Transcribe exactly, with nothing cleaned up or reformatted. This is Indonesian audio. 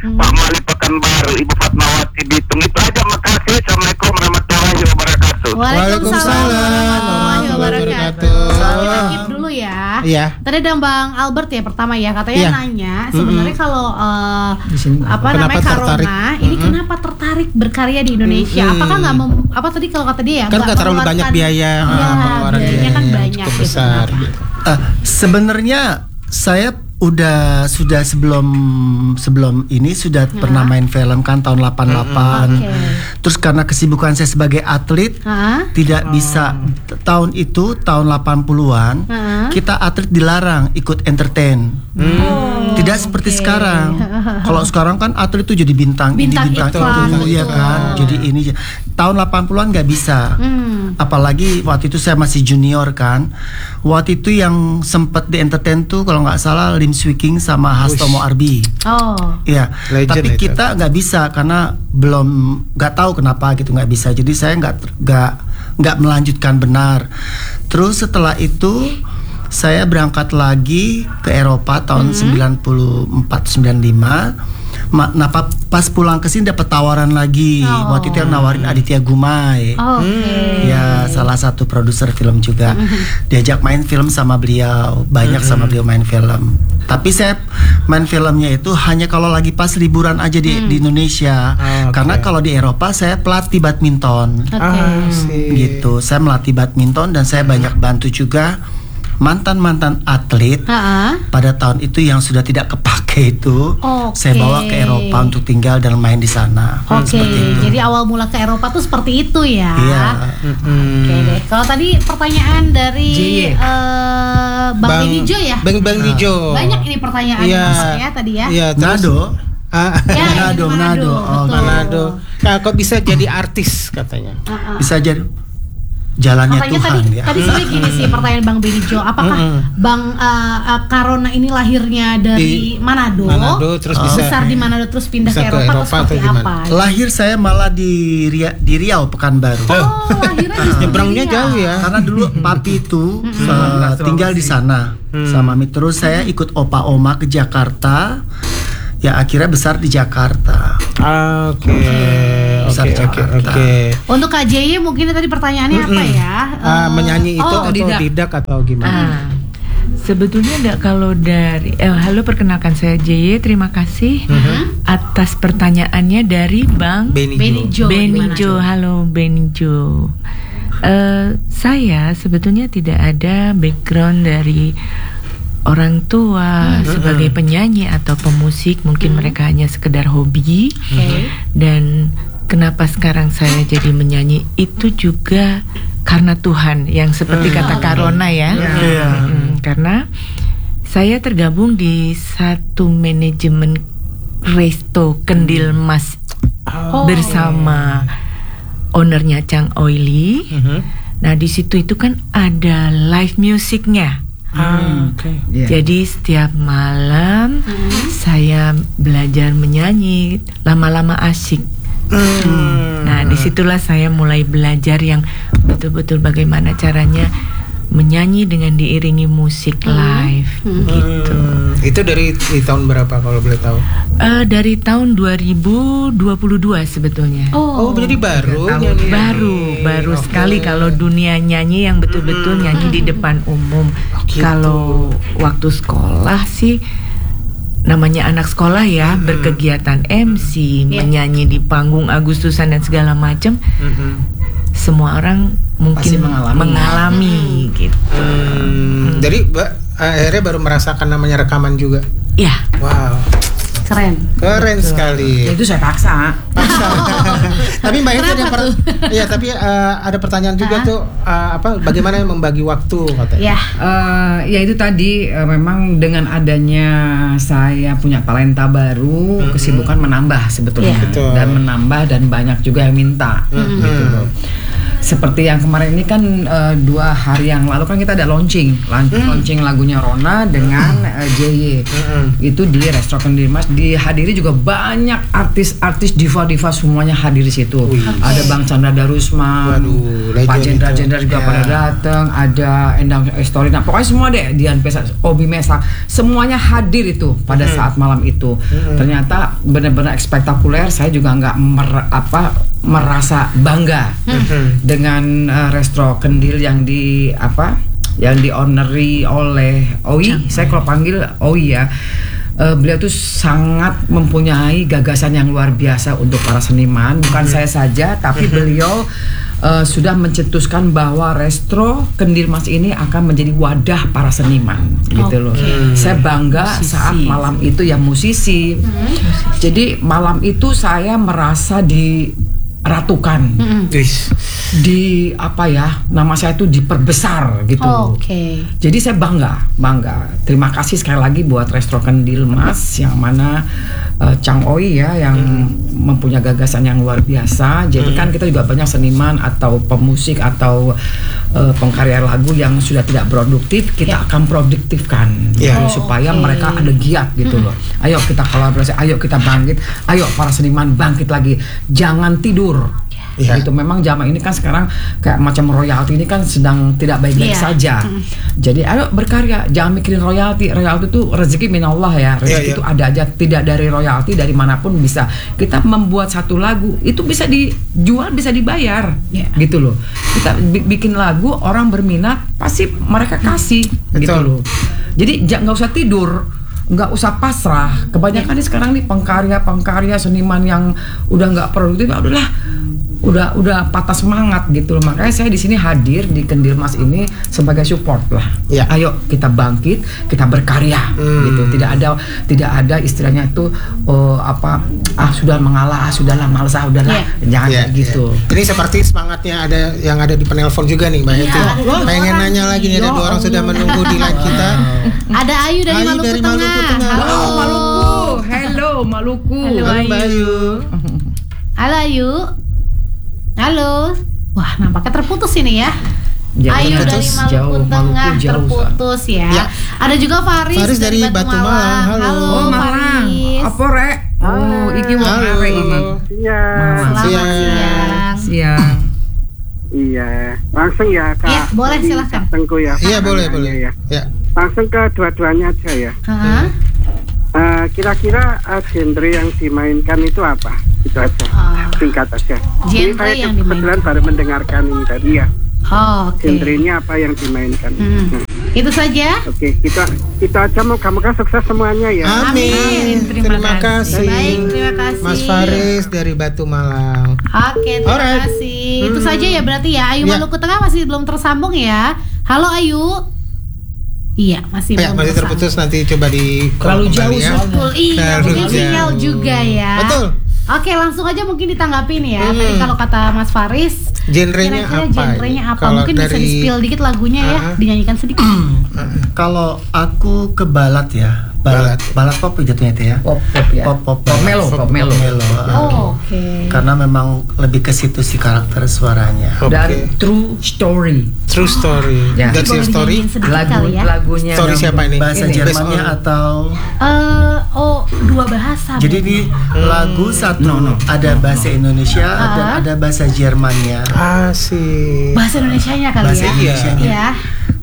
hmm. Pak Mali Pekanbaru, Ibu Fatmawati Bitung. Itu aja, makasih. Assalamualaikum warahmatullahi wabarakatuh. Waalaikumsalam warahmatullahi wabarakatuh. Kita skip dulu ya. Iya. Tadi ada Bang Albert ya pertama ya, katanya iya. nanya sebenarnya mm-hmm. kalau uh, apa kenapa namanya tertarik? Karona ini mm-hmm. kenapa tertarik berkarya di Indonesia? Mm-hmm. Apakah nggak mem- apa tadi kalau kata dia ya? Kan nggak terlalu banyak biaya, ya, pengeluaran biayanya kan banyak cukup besar. Gitu. Uh, sebenarnya saya udah sudah sebelum sebelum ini sudah ya. pernah main film kan tahun delapan puluh delapan. Okay. Terus karena kesibukan saya sebagai atlet ha? tidak oh. bisa t- tahun itu tahun delapan puluhan ha? kita atlet dilarang ikut entertain. Hmm. Oh, tidak seperti okay. sekarang. Kalau sekarang kan atlet itu jadi bintang, bintang ini bintang itu, itu ya kan. Jadi ini tahun delapan puluhan nggak bisa. Hmm. Apalagi waktu itu saya masih junior kan. Waktu itu yang sempat di entertain tuh kalau nggak salah Lim Swee King sama Hastomo Arbi. Oh. Iya. Tapi itu. Kita nggak bisa karena belum nggak tahu kenapa gitu nggak bisa. Jadi saya nggak nggak nggak melanjutkan benar. Terus setelah itu saya berangkat lagi ke Eropa tahun mm-hmm. sembilan puluh empat sembilan puluh lima. Nah pas pulang ke sini dapat tawaran lagi. Oh. Waktu itu yang nawarin Aditya Gumai. Oh, okay. Ya salah satu produser film juga. Mm-hmm. Diajak main film sama beliau. Banyak mm-hmm. sama beliau main film. Tapi saya main filmnya itu hanya kalau lagi pas liburan aja di, mm. di Indonesia. Oh, okay. Karena kalau di Eropa saya pelatih badminton. Okay. Gitu. Saya melatih badminton dan saya banyak bantu juga mantan-mantan atlet Ha-ha. pada tahun itu yang sudah tidak kepake itu, okay. saya bawa ke Eropa untuk tinggal dan main di sana. Oke, okay. Jadi awal mula ke Eropa tuh seperti itu ya. Iya. Mm-hmm. Oke okay deh. Kalau tadi pertanyaan dari uh, Bang, Bang Benijo ya. Bang Bang Benijo. Banyak ini pertanyaan ya. ya tadi ya. Iya. Manado. Ah, ya, Manado, Manado. Oh, Manado. Nah, kok bisa jadi artis katanya? Uh-uh. Bisa jadi. Jalannya katanya Tuhan tadi, ya. Tadi sebenarnya gini sih pertanyaan Bang Benijo, apakah mm-hmm. Bang uh, uh, Karona ini lahirnya dari di Manado, Manado terus oh. bisa besar di Manado terus pindah ke Eropa, ke Eropa atau seperti atau apa? Lahir saya malah di Ria, di Riau Pekanbaru. Oh, lahirnya di nyebrangnya jauh ya. Karena dulu papi itu mm-hmm. uh, tinggal di sana hmm. sama mami. Terus saya ikut opa oma ke Jakarta. Ya akhirnya besar di Jakarta. Oke. Besar di Jakarta. Oke. Okay. Untuk K J Y mungkin tadi pertanyaannya mm-hmm. apa ya? Uh, uh, menyanyi itu oh, atau tidak. tidak atau gimana? Uh, sebetulnya enggak kalau dari eh, halo perkenalkan saya J Y, terima kasih mm-hmm. atas pertanyaannya dari Bang Benijo. Benijo. Halo Benijo. Uh, saya sebetulnya tidak ada background dari orang tua hmm. sebagai penyanyi atau pemusik, mungkin hmm. mereka hanya sekedar hobi. Okay. Dan kenapa sekarang saya jadi menyanyi itu juga karena Tuhan, yang seperti hmm. kata Karona ya. Yeah. Hmm, karena saya tergabung di satu manajemen resto Kendil Mas oh. bersama ownernya Chang Oily. Hmm. Nah di situ itu kan ada live musiknya. Ah, okay. yeah. Jadi setiap malam hmm. saya belajar menyanyi, lama-lama asyik. Hmm. Nah, disitulah saya mulai belajar yang betul-betul bagaimana caranya menyanyi dengan diiringi musik hmm. live, hmm. gitu. Hmm. Itu dari di tahun berapa kalau boleh tahu? Uh, dari tahun dua ribu dua puluh dua sebetulnya. Oh, oh jadi baru? Ya, baru, baru okay. sekali kalau dunia nyanyi yang betul-betul hmm. nyanyi di depan umum. Oh, gitu. Kalau waktu sekolah sih namanya anak sekolah ya, hmm. berkegiatan M C, yeah. menyanyi di panggung Agustusan dan segala macam. Hmm. Semua orang mungkin mengalami, mengalami hmm. gitu. Hmm. Hmm. Jadi Mbak akhirnya baru merasakan namanya rekaman juga. Iya. Wow. Keren. Keren betul. Sekali. Ya, itu saya paksa. Paksa. Tapi Mbak itu ada per- ya tapi uh, ada pertanyaan juga uh-huh. tuh uh, apa bagaimana membagi waktu katanya. Ya. Uh, ya itu tadi uh, memang dengan adanya saya punya talenta baru, mm-hmm. kesibukan menambah sebetulnya. Yeah. Betul. Dan menambah dan banyak juga yang minta. Mm-hmm. Gitu loh. seperti yang kemarin ini kan uh, dua hari yang lalu kan kita ada launching, lan- Hmm. launching lagunya Rona dengan uh, J Y. Hmm. Itu di Resto Kendir Mas. Dihadiri juga banyak artis-artis diva-diva semuanya hadir di situ. Wih. Ada Bang Chandra Darusman, Waduh, legend Pak itu. Jendra-Jendra juga Ya. pada datang, ada Endang Estori, nah pokoknya semua deh, Dian Pesa, Obi Mesa, semuanya hadir itu pada Hmm. saat malam itu. Ternyata benar-benar spektakuler. Saya juga nggak mer- apa merasa bangga Hmm. dengan uh, Resto Kendil yang di apa yang dioneri oleh Oi. Saya kalau panggil Oi ya. Uh, beliau tuh sangat mempunyai gagasan yang luar biasa untuk para seniman. Bukan saya saja, tapi beliau uh, sudah mencetuskan bahwa Resto Kendir Mas ini akan menjadi wadah para seniman, gitu loh. Saya bangga Musisi. saat malam itu ya musisi. Jadi malam itu saya merasa diratukan, Wis. di apa ya, nama saya itu diperbesar gitu. Oke. Jadi saya bangga, bangga. Terima kasih sekali lagi buat Resto Kendil Mas, yang mana uh, Chang Oi ya, yang mempunyai gagasan yang luar biasa. Jadi kan kita juga banyak seniman atau pemusik atau uh, pengkarya lagu yang sudah tidak produktif, kita Ya. akan produktifkan, Ya. gitu, supaya Oke. mereka ada giat gitu loh. Ayo kita kolaborasi, ayo kita bangkit, ayo para seniman bangkit lagi, jangan tidur. Ya. Gitu. Memang zaman ini kan sekarang kayak macam royalti ini kan sedang tidak baik-baik Iya. saja. Jadi ayo berkarya, jangan mikirin royalti. Royalti itu rezeki minallah ya. Rezeki Iya, iya. itu ada aja, tidak dari royalti, dari manapun bisa. Kita membuat satu lagu itu bisa dijual, bisa dibayar, Iya. gitu loh. Kita bi- bikin lagu, orang berminat, pasti mereka kasih, gitu Betul. loh. Jadi ja- nggak usah tidur, nggak usah pasrah. Kebanyakan nih sekarang nih pengkarya-pengkarya seniman yang udah nggak produktif, ya udahlah, udah udah patah semangat gitu loh. Makanya saya di sini hadir di Kendil Mas ini sebagai support lah. Ya. Ayo kita bangkit, kita berkarya, Hmm. gitu. Tidak ada tidak ada istilahnya itu oh, apa ah sudah mengalah, ah, sudahlah malas, ah, udahlah, jangan Ya, kayak gitu. ya. Ini seperti semangatnya ada yang ada di penelpon juga nih Mbak Iya, Heti. ada dua Pengen orang nanya nih. lagi nih, ada Ya dua orang sudah menunggu di live kita. Ada Ayu dari Ayu Maluku dari Tengah. Maluku Tengah. Halo. Oh, Maluku. Hello Maluku. Halo, Halo Mbak Ayu. Halo Ayu. Halo. Wah, nampaknya terputus ini ya. Jauh, Ayu terputus. dari Maluku Jauh, Tengah Maluku jauh, terputus ya. Ya. Ada juga Faris, Faris dari Batu Malang. Halo. Oh, Malang. Faris. Apa rek? Oh, iki wong Halo. arek ini. Iya, Selamat Siang. siang. Siang. iya. Langsung ya Kak. Iya, boleh, Jadi, silakan. Kak Tengku ya. Iya boleh Pertanyaannya boleh. Ya. Ya. Langsung ke dua-duanya aja ya. Hah? Eh, kira-kira uh, genre yang dimainkan itu apa? Itu aja. Ah. Singkat aja. Genre Ini saya yang kebetulan baru mendengarkan ini tadi ya. Oh, oke. Genrenya apa yang dimainkan? Hmm. Hmm. Itu saja. Oke, kita kita aja mau kamu kan sukses semuanya ya. Amin. Amin. Terima Terima kasih. Baik, terima kasih. Mas Faris dari Batu Malang. Oke, terima Alright. kasih. Itu Hmm. saja ya berarti ya. Ayu Ya. Maluku Tengah masih belum tersambung ya. Halo Ayu. Iya, masih Ya, belum masih tersambung. terputus, nanti coba di Terlalu kembali jauh ya. soalnya. Betul, iya, Terlalu mungkin sinyal jauh. juga ya. Betul. Oke, langsung aja mungkin ditanggapi nih ya. Hmm. Tadi kalau kata Mas Faris, Genrenya kira-kira apa? genrenya ini? apa? Kalau Mungkin bisa dari- di-spill dikit lagunya ya, Ah. dinyanyikan sedikit. Kalau aku ke balat ya, balat, balat pop jatuhnya itu ya. Pop pop ya. Pop pop, Pop melo, pop melo. Oh, oke. Karena memang lebih ke situ sih karakter suaranya. Oke. Dan true story. True story. Ya. That's your Boleh story. dinyanyiin sedikit Lagu kali ya. lagunya. Story yang siapa ini? Bahasa Ini. Jermannya Based on- atau Eh, oh, dua bahasa. jadi berarti. ini lagu satu No, no. ada bahasa Indonesia Ah. dan ada bahasa Jermannya. Asik. bahasa Indonesianya kali Bahasa ya. Indonesianya. Iya.